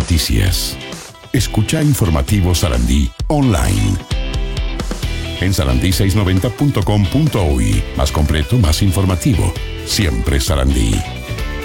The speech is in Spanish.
noticias. Escucha Informativo Sarandí online. En sarandí690.com.uy. Más completo, más informativo. Siempre Sarandí.